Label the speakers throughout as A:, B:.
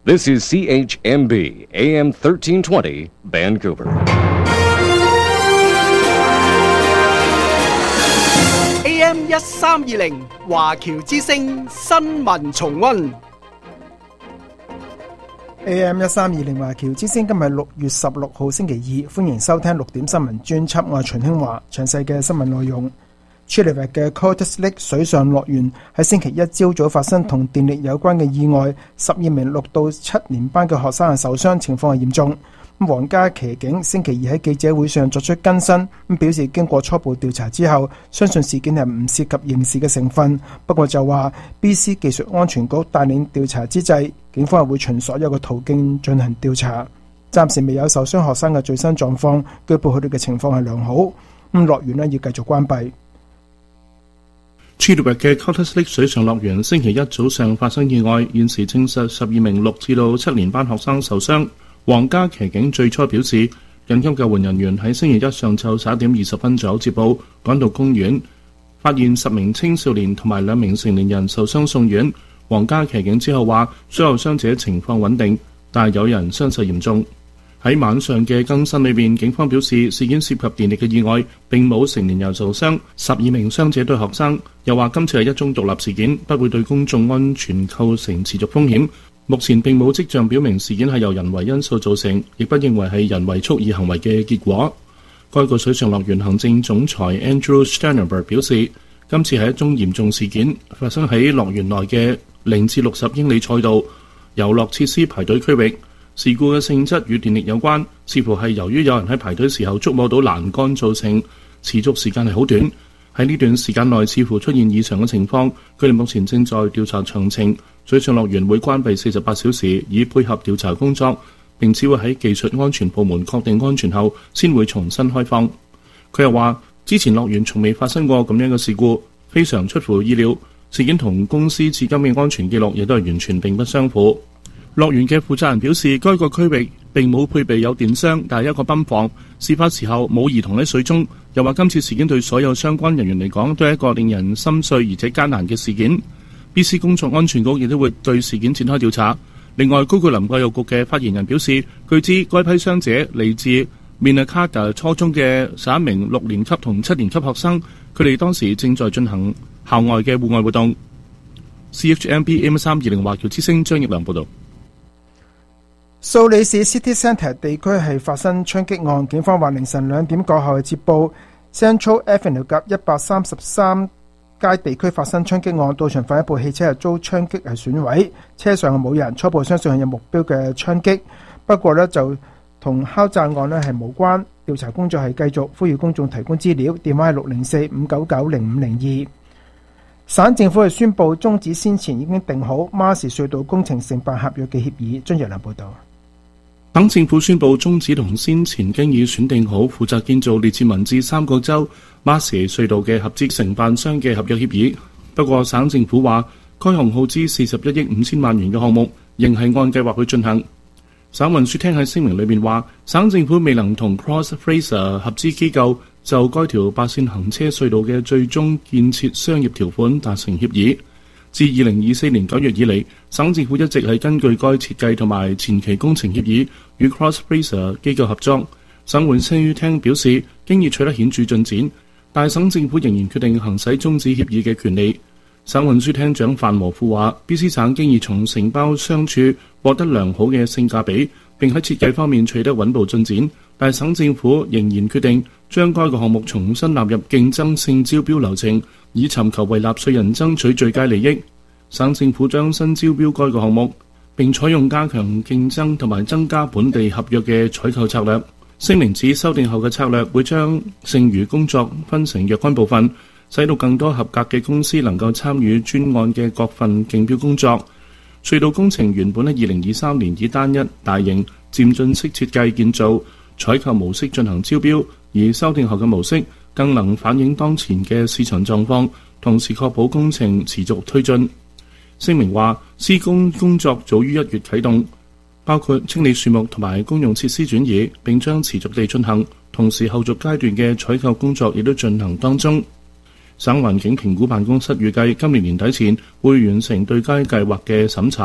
A: This is CHMB AM 1320 Vancouver.
B: AM 1320華僑之聲新聞重溫。
C: AM 1320華僑之聲，今日6月16號星期二，歡迎收聽6點新聞專輯，我係秦興華。詳細嘅新聞內容。雪梨嘅 Colders Lake 水上樂園喺星期一朝早發生同電力有關嘅意外，12名6到7年班嘅學生受傷，情況係嚴重。皇家騎警星期二喺記者會上作出更新，表示經過初步調查之後，相信事件係唔涉及刑事嘅成分。不過就話 BC 技術安全局帶領調查之際，警方係會循所有嘅途徑進行調查。暫時未有受傷學生嘅最新狀況，據報佢哋嘅情況係良好。樂園要繼續關閉。
D: 雪梨嘅 Colders Lake 水上樂園星期一早上發生意外，現時證實12名6至到7年班學生受傷。皇家騎警最初表示，緊急救援人員喺星期一上晝11點20分左右接報，趕到公園，發現10名青少年同埋2名成年人受傷送院。皇家騎警之後話，所有傷者情況穩定，但係有人傷勢嚴重。喺晚上嘅更新裏邊，警方表示事件涉及電力嘅意外，並冇成年人受傷，12名傷者都係學生。又話今次係一宗獨立事件，不會對公眾安全構成持續風險。目前並冇跡象表明事件係由人為因素造成，亦不認為係人為蓄意行為嘅結果。該個水上樂園行政總裁 Andrew Sternberg 表示，今次係一宗嚴重事件，發生喺樂園內嘅0至60英里賽道遊樂設施排隊區域。事故嘅性質與電力有關，似乎係由於有人喺排隊時候觸摸到欄杆造成，持續時間係好短。喺呢段時間內似乎出現異常嘅情況，佢哋目前正在調查詳情。水上樂園會關閉48小時，以配合調查工作，並只會喺技術安全部門確定安全後，先會重新開放。佢又話，之前樂園從未發生過咁樣嘅事故，非常出乎意料。事件同公司至今嘅安全記錄亦都係完全並不相符。樂園嘅負責人表示，該個區域並冇配備有電箱，但係一個泵房。事發時候冇兒童喺水中。又話今次事件對所有相關人員嚟講都係一個令人心碎而且艱難嘅事件。BC 工作安全局亦都會對事件展開調查。另外，高句林教育局嘅發言人表示，據知該批傷者嚟自 Minakata 初中嘅11名6年級同7年級學生，佢哋當時正在進行校外嘅戶外活動。CHMB AM320華僑之聲張業良報道。
C: 蘇里市 City Centre 地區係發生槍擊案，警方話凌晨2點過後接報 Central Avenue 及133街地區發生槍擊案，到場發一部汽車係遭槍擊係損毀，車上冇人，初步相信係有目標嘅槍擊，不過就同敲詐案係無關。調查工作係繼續，呼籲公眾提供資料，電話係604-599-0502。省政府係宣布終止先前已經定好馬士隧道工程承辦合約嘅協議。張日良報道。
D: 省政府宣布終止同先前經已選定好負責建造列治文至三角洲馬士隧道嘅合資承辦商嘅合約協議。不過省政府話，該項耗資41億5千萬元嘅項目仍係按計劃去進行。省運輸廳喺聲明裏面話，省政府未能同 Cross Fraser 合資機構就該條8線行車隧道嘅最終建設商業條款達成協議。自2024年9月以嚟，省政府一直係根據該設計同埋前期工程協議與 Cross Fraser 機構合作。省運輸廳表示，經已取得顯著進展，但省政府仍然決定行使終止協議嘅權利。省運輸廳長范和富話 ，BC 省經已從承包商處獲得良好嘅性價比，並喺設計方面取得穩步進展，但省政府仍然決定將該個項目重新納入競爭性招標流程，以尋求為納稅人爭取最佳利益。省政府將新招標該個項目，並採用加強競爭同埋增加本地合約嘅採購策略。聲明指修訂後嘅策略會將剩餘工作分成若干部分，使到更多合格嘅公司能夠參與專案嘅各份競標工作。隧道工程原本喺2023年以單一、大型、漸進式設計建造、採購模式進行招標，而修訂後嘅模式更能反映當前嘅市場狀況，同時確保工程持續推進。聲明話，施工工作早於1月啟動，包括清理樹木同埋公用設施轉移，並將持續地進行。同時後續階段嘅採購工作亦都進行當中。省環境評估辦公室預計今年年底前會完成對該計劃嘅審查，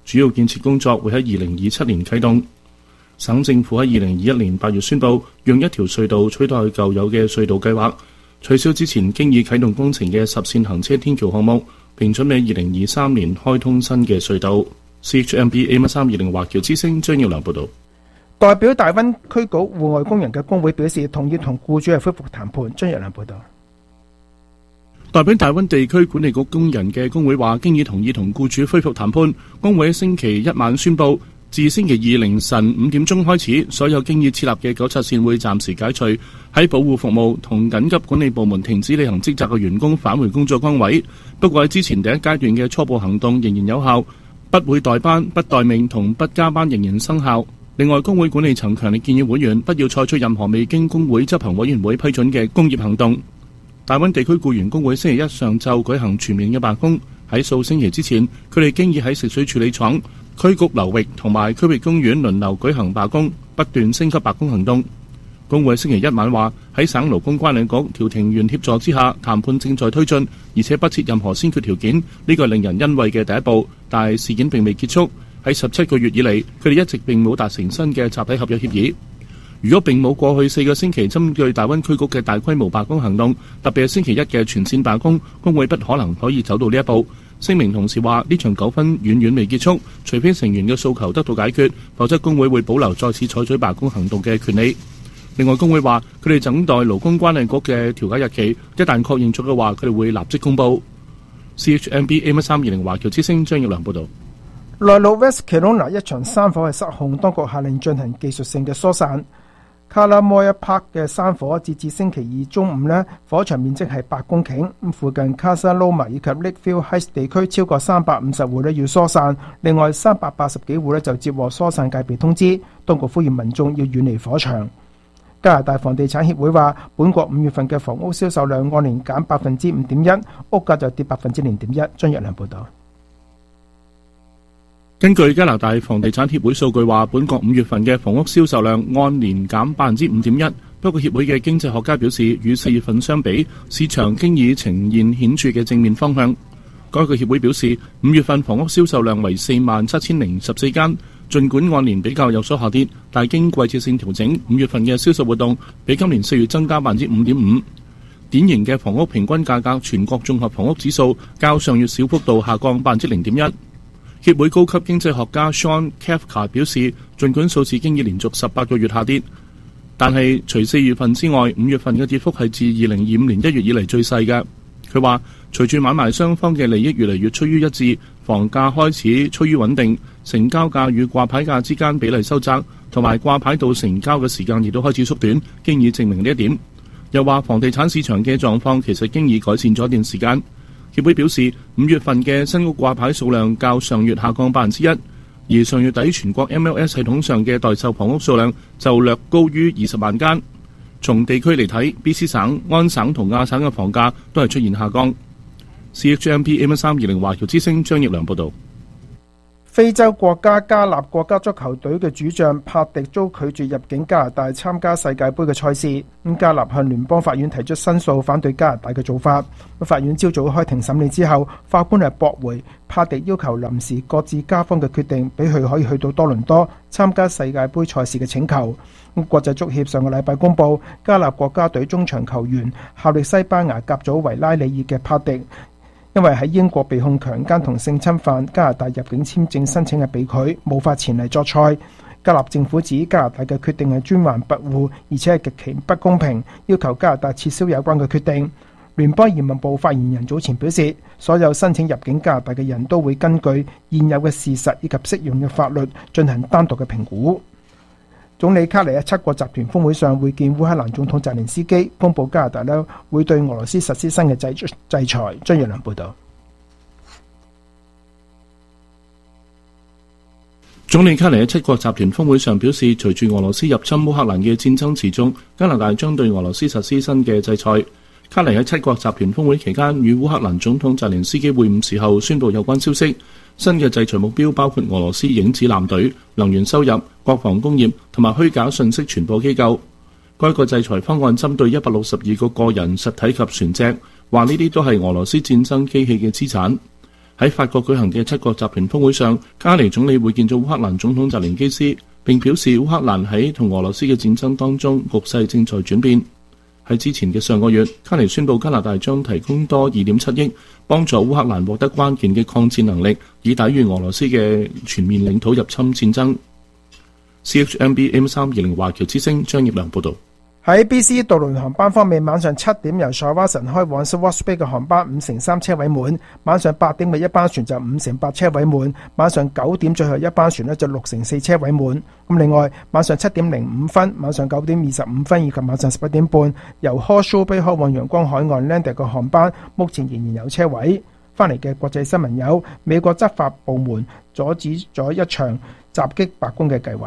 D: 主要建設工作會喺2027年啟動。省政府喺2021年8月宣布，用一條隧道取代舊有嘅隧道計劃，取消之前經已啟動工程嘅10線行車天橋項目，並準備2023年開通新嘅隧道。CHMB AM320華僑之聲張耀良報導。
C: 代表大灣區局戶外工人嘅工會表示，同意同僱主係恢復談判。張耀良報導。
D: 代表大灣地區管理局工人嘅工會話，經已同意同僱主恢復談判。工會喺星期一晚宣布，自星期二凌晨5點鐘開始，所有經已設立嘅糾察線會暫時解除，喺保護服務同緊急管理部門停止履行職責嘅員工返回工作崗位。不過喺之前第一階段嘅初步行動仍然有效，不會代班、不待命同不加班仍然生效。另外，工會管理層強烈建議會員不要採取任何未經工會執行委員會批准嘅工業行動。大灣地區僱員工會星期一上晝舉行全面嘅罷工，喺數星期之前，佢哋經已喺食水處理廠、區局流域同埋區域公園輪流舉行罷工，不斷升級罷工行動。工會星期一晚話，喺省勞工關理局調停員協助之下，談判正在推進，而且不設任何先決條件，呢個令人欣慰嘅第一步。但係事件並未結束，喺17個月以嚟，佢哋一直並冇達成新嘅集體合約協議。如果並冇過去4個星期針對大灣區局嘅大規模罷工行動，特別係星期一嘅全線罷工，工會不可能可以走到呢一步。聲明同時話，呢場糾紛遠遠未結束，除非成員嘅訴求得到解決，否則工會會保留再次採取罷工行動嘅權利。另外，工會話佢哋等待勞工關理局嘅調解日期，一旦確認咗嘅話，佢哋會立即公佈。CHMB AM320華僑之聲張耀良報導。
C: 內陸 West Kelowna 一場山火係失控，當局下令進行技術性嘅疏散。Kalamoya Park 嘅山火截至星期二中午呢，火場面積係8公頃，附近 Casa Loma 以及 Lakefield Heights 地區超過350戶呢要疏散，另外380幾戶呢就接獲疏散戒備通知，當局呼籲民眾要遠離火場。加拿大房地產協會話，本國5月份嘅房屋銷售量按年減 5.1%， 屋價就跌 0.1%。張若良報導。
D: 根據加拿大房地產協會數據話，本國5月份嘅房屋銷售量按年減 5.1%。不過協會嘅經濟學家表示，與4月份相比，市場經已呈現顯著嘅正面方向。該個協會表示，5月份房屋銷售量為47,014間，儘管按年比較有所下跌，但經季節性調整，5月份嘅銷售活動比今年4月增加 5.5%。典型嘅房屋平均價格全國綜合房屋指數較上月小幅度下降 0.1%。協會高級經濟學家 Sean Kafka 表示，儘管數字經已連續18個月下跌，但係除4月份之外，5月份嘅跌幅係自2025年1月以嚟最細嘅。佢話，隨住買賣雙方嘅利益越嚟越趨於一致，房價開始趨於穩定，成交價與掛牌價之間比例收窄，同埋掛牌到成交嘅時間亦都開始縮短，經已證明呢一點。又話房地產市場嘅狀況其實經已改善咗一段時間。協會表示，5月份嘅新屋掛牌數量較上月下降 1%， 而上月底全國 MLS 系統上嘅待售房屋數量就略高於20萬間。從地區嚟睇，BC 省、安省同亞省嘅房價都係出現下降。CHMP AM320華僑之聲張奕良報導。
C: 非洲國家加納國家足球隊嘅主將帕迪遭拒絕入境加拿大參加世界盃嘅賽事。加納向聯邦法院提出申訴，反對加拿大嘅做法。法院朝早開庭審理之後，法官係駁回帕迪要求臨時擱置加方嘅決定，俾佢可以去到多倫多參加世界盃賽事嘅請求。國際足協上個禮拜公佈，加納國家隊中場球員效力西班牙甲組維拉利爾嘅帕迪，因為喺英國被控強姦同性侵犯，加拿大入境簽證申請係被拒，無法前嚟作賽。加納政府指加拿大嘅決定係專橫跋扈，而且係極其不公平，要求加拿大撤銷有關嘅決定。聯邦移民部發言人早前表示，所有申請入境加拿大嘅人都會根據現有嘅事實以及適用嘅法律進行單獨嘅評估。總理卡尼喺7國集團峰會上會見烏克蘭總統澤連斯基，公佈加拿大呢會對俄羅斯實施新嘅制裁。張若良報導。
D: 總理卡尼喺7國集團峰會上表示，隨住俄羅斯入侵烏克蘭嘅戰爭持續，加拿大將對俄羅斯實施新嘅制裁。卡尼喺7國集團峰會期間與烏克蘭總統澤連斯基會晤時候宣佈有關消息。新嘅制裁目標包括俄羅斯影子艦隊、能源收入、國防工業同埋虛假信息傳播機構。該個制裁方案針對162個個人、實體及船隻，話呢啲都係俄羅斯戰爭機器嘅資產。 喺法國舉行嘅七國集團峰會上，加尼總理會見咗烏克蘭總統澤連基斯，並表示烏克蘭喺同俄羅斯嘅戰爭當中，局勢正在轉變。喺之前嘅上個月，加尼宣布加拿大將提供多2.7億，幫助烏克蘭獲得關鍵嘅抗戰能力，以抵禦俄羅斯嘅全面領土入侵戰爭。CHMB AM320華僑之聲張業良報導。
C: 喺 BC 渡輪航班方面，晚上7點由塞瓦神開往 Swartz Bay 嘅航班53%車位滿，晚上8點嘅一班船就58%車位滿，晚上9點最後一班船就64%車位滿。咁另外晚上7點05分、晚上9點25分以及晚上11點半由 Horseshoe Bay 開往陽光海岸 Lander 嘅航班，目前仍然有車位。翻嚟嘅國際新聞有美國執法部門阻止咗一場襲擊白宮嘅計劃。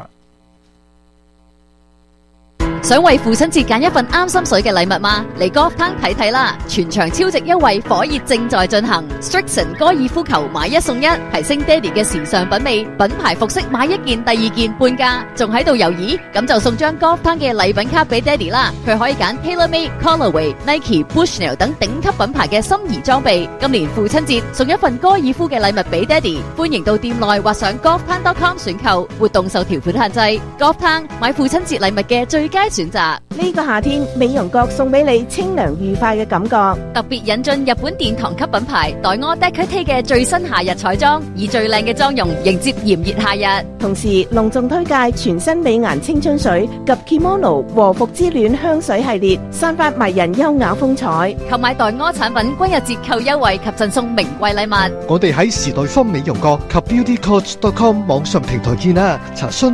E: 想為父親節揀一份啱心水嘅禮物嗎？嚟 Golf Town 睇睇啦！全場超值優惠火熱正在進行 ，Strixon 高爾夫球買1送1，提升爹哋嘅時尚品味。品牌服飾買1件第2件半價，仲喺度猶豫？咁就送張 Golf Town 嘅禮品卡俾爹哋啦！佢可以揀 TaylorMade、Callaway、Nike、Bushnell 等頂級品牌嘅心儀裝備。今年父親節送一份高爾夫嘅禮物俾爹哋，歡迎到店內或上 golftown.com 選購，活動受條款限制。Golf Town 買父親節禮物嘅最佳選擇。
F: 呢個夏天，美容閣送俾你清涼愉快嘅感覺。
E: 特別引進日本殿堂級品牌黛柯 Decote 嘅最新夏日彩妝，以最靚嘅妝容迎接炎熱夏日。
F: 同時隆重推介全新美顏青春水及 Kimono 和服之戀香水系列，散發迷人優雅風采。
E: 購買黛柯產品均有折扣優惠及贈送名貴禮物。
G: 我哋喺時代坊美容閣及 beautycoach.com 網上平台見啦，查詢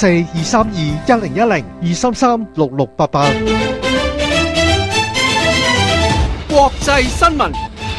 G: 604-232-1010-233-6688。
B: 國際新聞。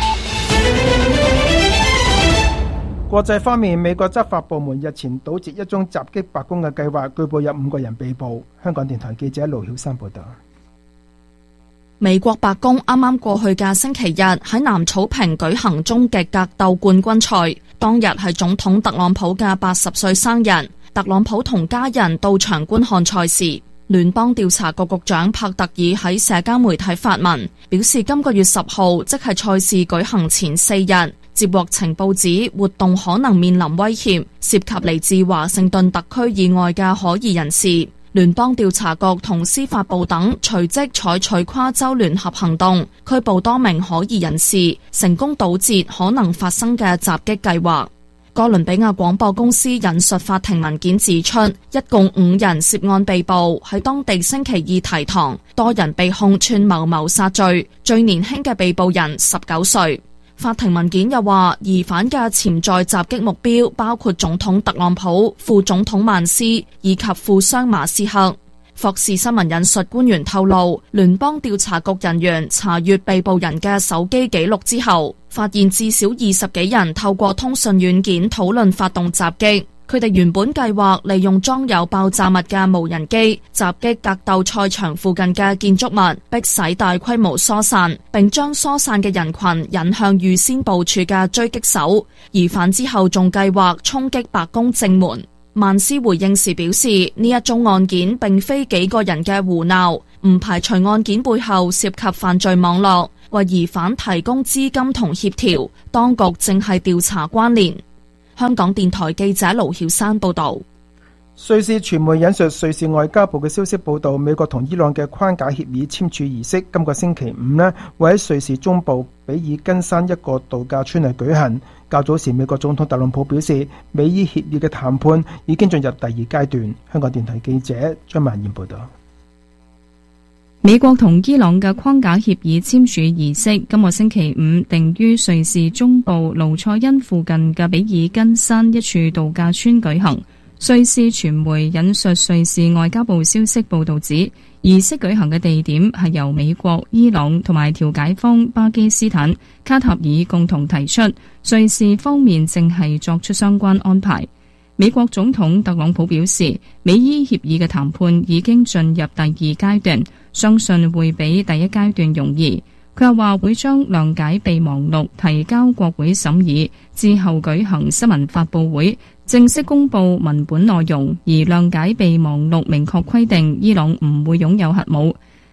C: 國際方面，美國執法部門日前堵截一宗襲擊白宮嘅計劃，據報有5個人被捕。香港電台記者盧曉山報道。
H: 美國白宮啱啱過去嘅星期日喺南草坪舉行終極格鬥冠軍賽，當日係總統特朗普嘅80歲生日，特朗普同家人到場觀看賽事。聯邦調查局局長帕特爾喺社交媒體發文，表示今個月10號，即係賽事舉行前4日，接獲情報指活動可能面臨威脅，涉及嚟自華盛頓特區以外嘅可疑人士。聯邦調查局同司法部等隨即採取跨州聯合行動，拘捕多名可疑人士，成功堵截可能發生嘅襲擊計劃。哥倫比亞廣播公司引述法庭文件指出，一共5人涉案被捕，喺當地星期二提堂，多人被控串謀謀殺罪，最年輕嘅被捕人19歲。法庭文件又話，疑犯嘅潛在襲擊目標包括總統特朗普、副總統曼斯以及富商馬斯克。霍士新聞引述官員透露，聯邦調查局人員查閱被捕人嘅手機記錄之後，發現至少20幾人透過通訊軟件討論發動襲擊。佢哋原本計劃利用裝有爆炸物嘅無人機襲擊格鬥賽場附近嘅建築物，迫使大規模疏散，並將疏散嘅人群引向預先部署嘅狙擊手。疑犯之後仲計劃衝擊白宮正門。曼斯回應時表示，呢一宗案件並非幾個人嘅胡鬧，唔排除案件背後涉及犯罪網絡，為疑犯提供資金同協調，當局正係調查關聯。香港電台記者盧曉山報道。
C: 瑞士傳媒引述瑞士外交部嘅消息報道，美國同伊朗嘅框架協議簽署儀式今個星期5會喺瑞士中部比爾根山一個度假村嚟舉行。較早時，美國總統特朗普表示，美伊協議嘅談判已經進入第2階段。香港電台記者張曼燕報道。
I: 美國同伊朗嘅框架協議簽署儀式今個星期5定於瑞士中部盧塞恩附近嘅比爾根山一處度假村舉行。瑞士傳媒引述瑞士外交部消息報道指，儀式舉行嘅地點係由美國、伊朗同埋調解方巴基斯坦、卡塔爾共同提出，瑞士方面正係作出相關安排。美國總統特朗普表示，美伊協議嘅談判已經進入第2階段，相信會比第1階段容易。佢又話會將諒解備忘錄提交國會審議，之後舉行新聞發佈會，正式公布文本內容。而諒解備忘錄明確規定伊朗唔會擁有核武。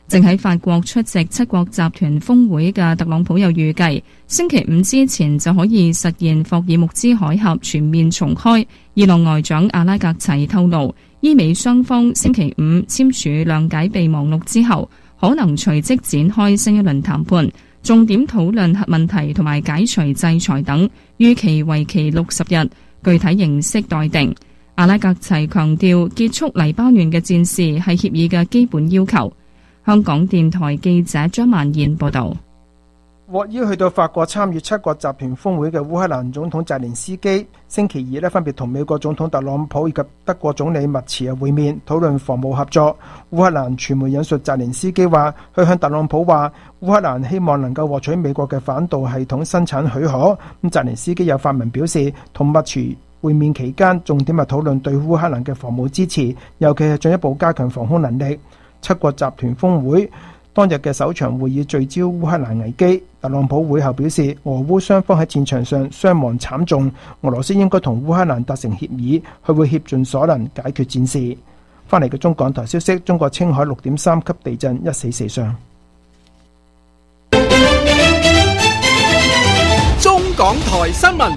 I: 正喺法國出席七國集團峰會嘅特朗普又預計，星期五之前就可以實現霍爾木茲海峽全面重開。伊朗外長阿拉格齊透露，伊美雙方星期五簽署諒解備忘錄之後，可能隨即展開新一輪談判，重點討論核問題同埋解除制裁等，預期為期60日，具體形式待定。阿拉格齊強調，結束黎巴嫩嘅戰事係協議嘅基本要求。香港電台記者張曼燕報道。
C: 獲邀去到法國參與七國集團峰會嘅烏克蘭總統澤連斯基，星期二分別同美國總統特朗普以及德國總理默茨會面，討論防務合作。烏克蘭傳媒引述澤連斯基話，佢向特朗普話，烏克蘭希望能夠獲取美國嘅反導系統生產許可。咁澤連斯基有發文表示，同默茨會面期間重點係討論對烏克蘭嘅防務支持，尤其係進一步加強防空能力。七國集團峰會當日嘅首場會議聚焦烏克蘭危機。特朗普會後表示，俄烏雙方喺戰場上傷亡慘重，俄羅斯應該同烏克蘭達成協議，佢會竭盡所能解決戰事。翻嚟嘅中港台消息，中國青海6.3級地震，1死4傷。
B: 中港台新聞。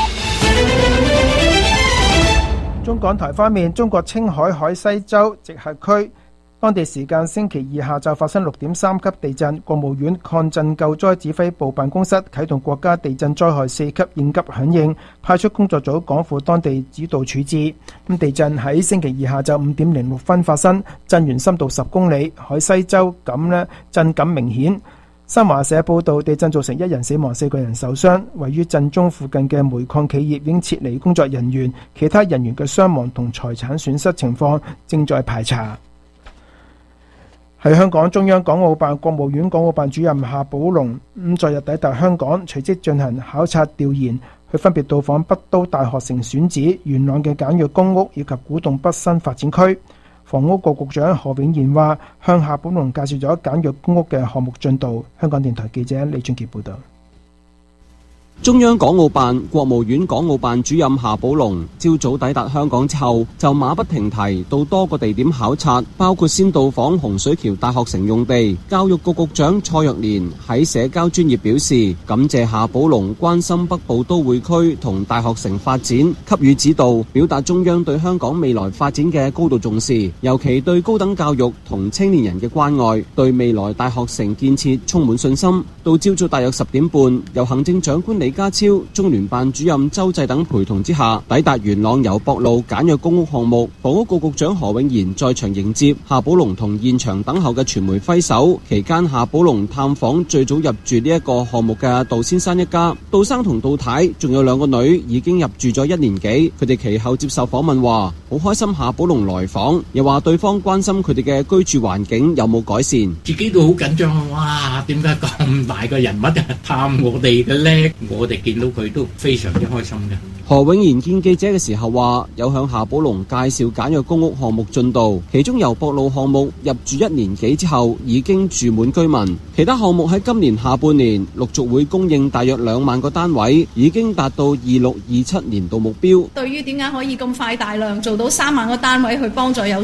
C: 中港台方面，中國青海海西州直轄區當地時間星期二下晝發生6.3級地震，國務院抗震救災指揮部辦公室啟動國家地震災害4級應急響應，派出工作組趕赴當地指導處置。地震喺星期二下晝5點06分發生，震源深度10公里，海西州震感明顯。新華社報道，地震造成1人死亡，4個人受傷。位於震中附近嘅煤礦企業已經撤離工作人員，其他人員嘅傷亡同財產損失情況正在排查。喺香港，中央港澳辦、國務院港澳辦主任夏寶龍昨日抵達香港，隨即進行考察調研，佢分別到訪北都大學城選址、元朗嘅簡約公屋以及古洞北新發展區。房屋局局長何永賢話，向夏寶龍介紹咗簡約公屋嘅項目進度。香港電台記者李俊傑報道。
J: 中央港澳辦、國務院港澳辦主任夏寶龍朝早抵達香港之後，就馬不停蹄到多個地點考察，包括先到訪洪水橋大學城用地。教育局局長蔡若蓮喺社交專頁表示，感謝夏寶龍關心北部都會區同大學城發展，給予指導，表達中央對香港未來發展嘅高度重視，尤其對高等教育同青年人嘅關愛，對未來大學城建設充滿信心。到朝早大約10點半，由行政長官李家超、中聯辦主任周濟等陪同之下，抵達元朗油博路簡約公屋項目。房屋局局長何永賢在場迎接夏寶龍，同現場等候嘅傳媒揮手。期間，夏寶龍探訪最早入住呢一個項目嘅杜先生一家。杜生同杜太仲有2個女已經入住咗1年幾。佢哋其後接受訪問話，好開心夏寶龍來訪，又話對方關心佢哋嘅居住環境有冇改善。
K: 自己都好緊張，哇！點解咁大個人物探我哋嘅呢？我哋見到佢都非常之開心嘅。
J: 何永賢見記者嘅時候話，有向夏寶龍介紹簡約公屋項目進度，其中油博路項目入住1年幾之後已經住滿居民，其他項目喺今年下半年陸續會供應大約2萬個單位，已經達到26-27年度目標。
L: 對於點解可以咁快大量做到3萬個單位去幫助有